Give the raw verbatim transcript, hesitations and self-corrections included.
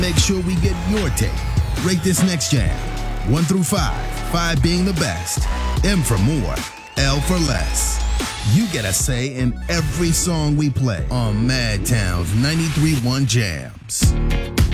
Make sure we get your take. Rate this next jam. One through five. Five being the best. M for more. L for less. You get a say in every song we play on Madtown's ninety-three point one Jams.